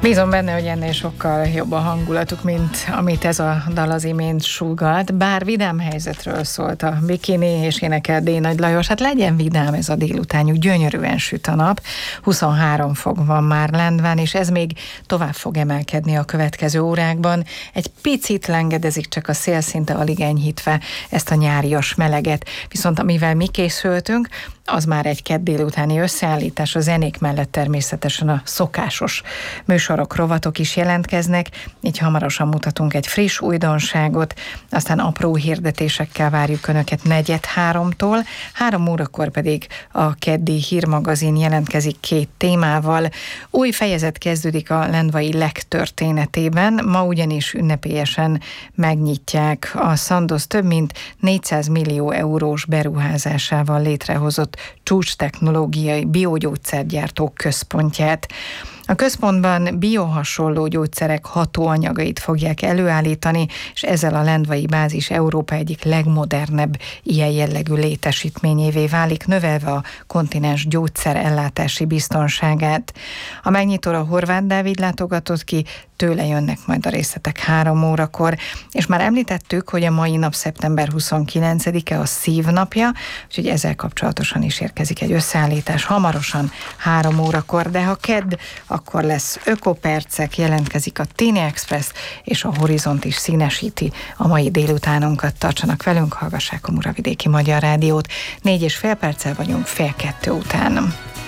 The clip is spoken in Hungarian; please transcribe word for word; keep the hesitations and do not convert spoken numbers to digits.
Bízom benne, hogy ennél sokkal jobb a hangulatuk, mint amit ez a dal az imént súgalt. Bár vidám helyzetről szólt a Bikini, és énekel D. Nagy Lajos. Hát legyen vidám ez a délutánjuk, gyönyörűen süt a nap. huszonhárom fok van már Lendván, és ez még tovább fog emelkedni a következő órákban. Egy picit lengedezik csak a szél, szinte alig enyhítve ezt a nyárias meleget. Viszont amivel mi készültünk, az már egy kedd délutáni összeállítás, a zenék mellett természetesen a szokásos műsorok, rovatok is jelentkeznek, így hamarosan mutatunk egy friss újdonságot, aztán apró hirdetésekkel várjuk Önöket negyed háromtól, három órakor pedig a keddi hírmagazin jelentkezik két témával. Új fejezet kezdődik a lendvai lek történetében, ma ugyanis ünnepélyesen megnyitják a Sandoz több mint négyszáz millió eurós beruházásával létrehozott csúcstechnológiai biogyógyszergyártó központját. A központban biohasonló gyógyszerek hatóanyagait fogják előállítani, és ezzel a lendvai bázis Európa egyik legmodernebb ilyen jellegű létesítményévé válik, növelve a kontinens gyógyszerellátási biztonságát. A megnyitóra Horváth Dávid látogatott ki, tőle jönnek majd a részletek három órakor, és már említettük, hogy a mai nap szeptember huszonkilencedike a szívnapja, úgyhogy ezzel kapcsolatosan is érkezik egy összeállítás hamarosan három órakor, de ha kedd, akkor lesz Ökopercek, jelentkezik a Tini Express, és a Horizont is színesíti a mai délutánunkat. Tartsanak velünk, hallgassák a Muravidéki Magyar Rádiót. Négy és fél perccel vagyunk fél kettő után.